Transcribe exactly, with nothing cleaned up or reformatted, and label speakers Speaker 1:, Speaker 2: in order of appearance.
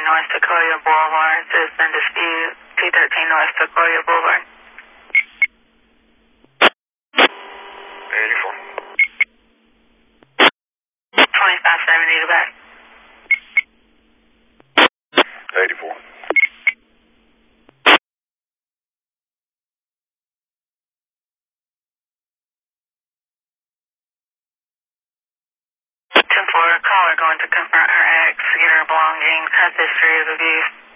Speaker 1: North Sequoia Boulevard, citizen dispute, two thirteen North Sequoia Boulevard.
Speaker 2: eighty-four.
Speaker 1: twenty-five seventy to back.
Speaker 2: eighty-four.
Speaker 1: ten four, caller going to confront her ex, get her belongings, has history of abuse.